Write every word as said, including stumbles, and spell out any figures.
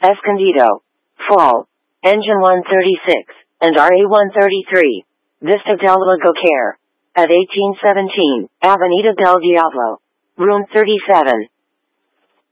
Escondido, Fall, Engine one thirty-six, and R A one thirty-three, Vista del Lago Care, at eighteen seventeen, Avenida del Diablo, Room thirty-seven.